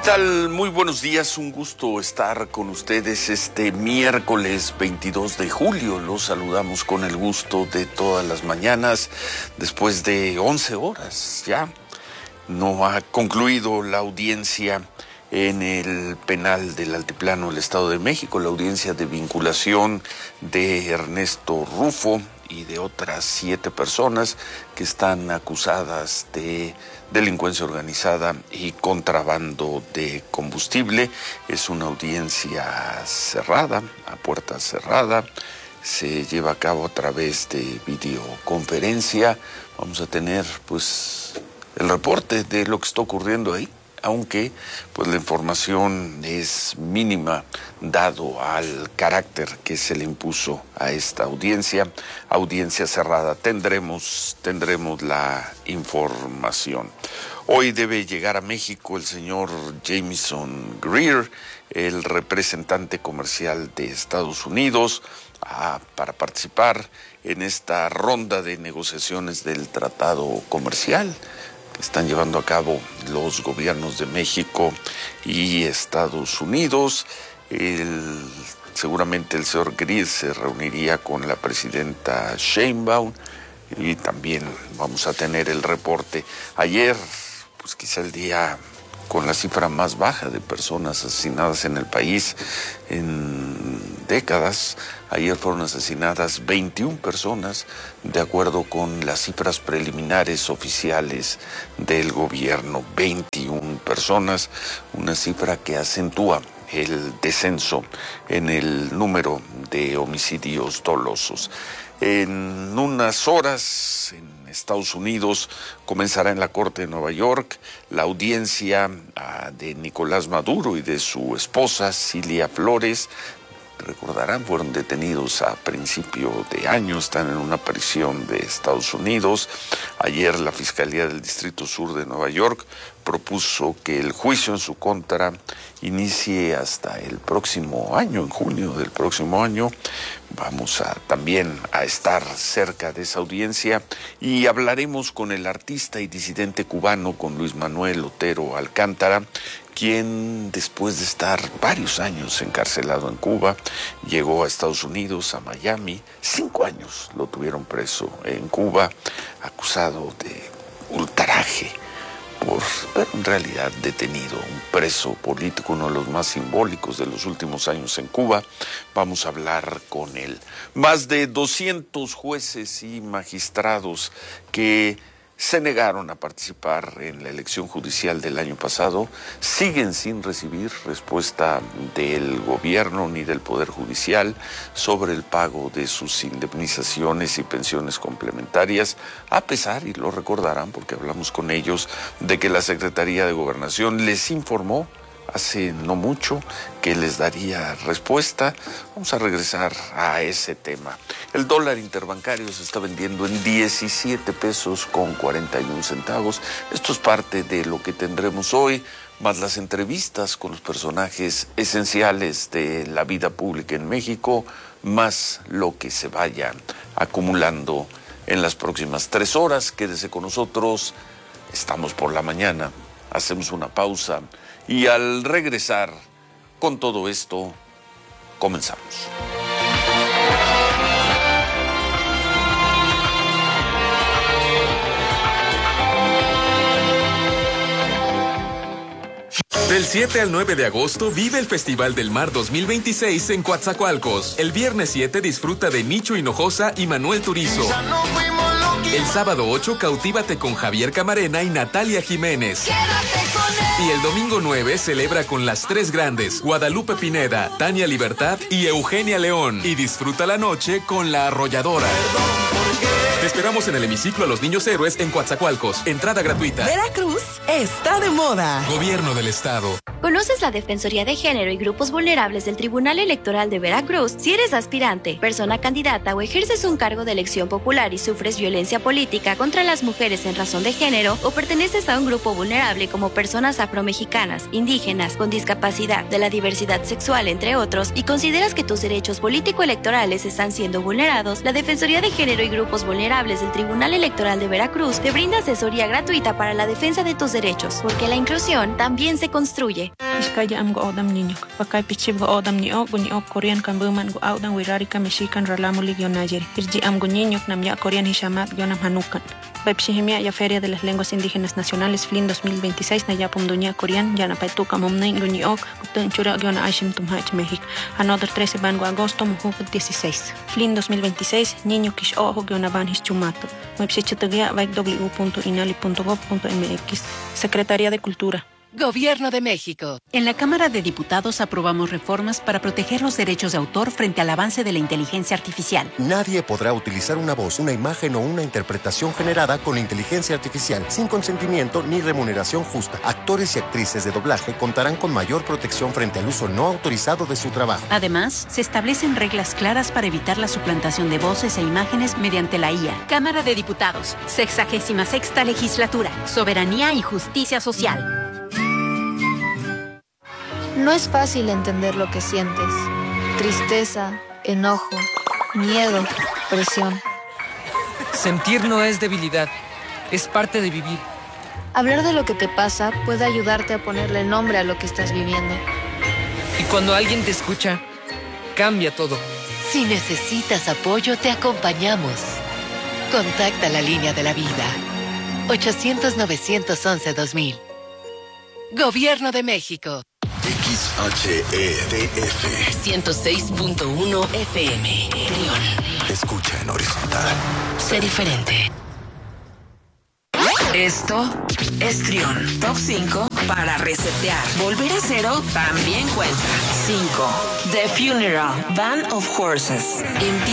tal? Muy buenos días, un gusto estar con ustedes este miércoles 22 de julio. Los saludamos con el gusto de todas las mañanas, después de 11 horas ya. No ha concluido la audiencia en el penal del Altiplano del Estado de México, la audiencia de vinculación de Ernesto Rufo y de otras 7 personas que están acusadas de delincuencia organizada y contrabando de combustible. Es una audiencia cerrada, a puerta cerrada. Se lleva a cabo a través de videoconferencia. Vamos a tener pues el reporte de lo que está ocurriendo ahí, aunque pues la información es mínima dado al carácter que se le impuso a esta audiencia cerrada. Tendremos la información. Hoy debe llegar a México el señor Jamieson Greer, el representante comercial de Estados Unidos, para participar en esta ronda de negociaciones del tratado comercial que están llevando a cabo los gobiernos de México y Estados Unidos. Seguramente el señor Greer se reuniría con la presidenta Sheinbaum y también vamos a tener el reporte. Ayer, pues quizá el día con la cifra más baja de personas asesinadas en el país en décadas. Ayer fueron asesinadas 21 personas, de acuerdo con las cifras preliminares oficiales del gobierno. 21 personas, una cifra que acentúa el descenso en el número de homicidios dolosos. En unas horas, en Estados Unidos, comenzará en la Corte de Nueva York la audiencia de Nicolás Maduro y de su esposa, Cilia Flores. Recordarán, fueron detenidos a principio de año, están en una prisión de Estados Unidos. Ayer la Fiscalía del Distrito Sur de Nueva York propuso que el juicio en su contra inicie hasta el próximo año, en junio del próximo año. Vamos también a estar cerca de esa audiencia y hablaremos con el artista y disidente cubano, con Luis Manuel Otero Alcántara, quien después de estar varios años encarcelado en Cuba, llegó a Estados Unidos, a Miami. 5 años lo tuvieron preso en Cuba, acusado de ultraje, pero en realidad detenido, un preso político, uno de los más simbólicos de los últimos años en Cuba. Vamos a hablar con él. Más de 200 jueces y magistrados que se negaron a participar en la elección judicial del año pasado siguen sin recibir respuesta del gobierno ni del Poder Judicial sobre el pago de sus indemnizaciones y pensiones complementarias, a pesar, y lo recordarán porque hablamos con ellos, de que la Secretaría de Gobernación les informó hace no mucho que les daría respuesta. Vamos a regresar a ese tema. El dólar interbancario se está vendiendo en 17 pesos con 41 centavos. Esto es parte de lo que tendremos hoy, más las entrevistas con los personajes esenciales de la vida pública en México, más lo que se vaya acumulando en las próximas 3 horas. Quédese con nosotros. Estamos por la mañana. Hacemos una pausa. Y al regresar con todo esto, comenzamos. Del 7 al 9 de agosto vive el Festival del Mar 2026 en Coatzacoalcos. El viernes 7 disfruta de Nicho Hinojosa y Manuel Turizo. El sábado 8 cautívate con Javier Camarena y Natalia Jiménez. Y el domingo 9 celebra con las 3 grandes, Guadalupe Pineda, Tania Libertad y Eugenia León. Y disfruta la noche con La Arrolladora. Te esperamos en el hemiciclo a los Niños Héroes en Coatzacoalcos. Entrada gratuita. Veracruz está de moda. Gobierno del Estado. ¿Conoces la Defensoría de Género y Grupos Vulnerables del Tribunal Electoral de Veracruz? Si eres aspirante, persona candidata o ejerces un cargo de elección popular y sufres violencia política contra las mujeres en razón de género o perteneces a un grupo vulnerable como personas afromexicanas, indígenas, con discapacidad, de la diversidad sexual, entre otros, y consideras que tus derechos político-electorales están siendo vulnerados, la Defensoría de Género y Grupos Vulnerables Vulnerables del Tribunal Electoral de Veracruz te brinda asesoría gratuita para la defensa de tus derechos, porque la inclusión también se construye. Iskaya am go odam niño, pakay pichib go odam ni og Korean kan buman go audan wirarika mexican ralamuli gionayeri. Irji am go niño nam ya Korean hishamat gionam hanukan. Pepshihimia ya Feria de las Lenguas Indígenas Nacionales FLIN 2026 na yapum dunia Korean ya na paituka momnei go niog gutun chura giona aishim tumhach México. Another 13 van go agosto muhuk 16. FLIN 2026 niño kish ojo giona van hischumato. Website www.inali.gov.mx. Secretaría de Cultura. Gobierno de México. En la Cámara de Diputados aprobamos reformas para proteger los derechos de autor frente al avance de la inteligencia artificial. Nadie podrá utilizar una voz, una imagen o una interpretación generada con inteligencia artificial sin consentimiento ni remuneración justa. Actores y actrices de doblaje contarán con mayor protección frente al uso no autorizado de su trabajo. Además, se establecen reglas claras para evitar la suplantación de voces e imágenes mediante la IA. Cámara de Diputados, 66ª Legislatura, Soberanía y Justicia Social. No es fácil entender lo que sientes. Tristeza, enojo, miedo, presión. Sentir no es debilidad, es parte de vivir. Hablar de lo que te pasa puede ayudarte a ponerle nombre a lo que estás viviendo. Y cuando alguien te escucha, cambia todo. Si necesitas apoyo, te acompañamos. Contacta la línea de la vida. 800-911-2000. Gobierno de México. XHEDF 106.1 FM. Trión. Escucha en horizontal. Sé diferente. Esto es Trión. Top 5 para resetear. Volver a cero también cuenta. 5. The Funeral, Band of Horses.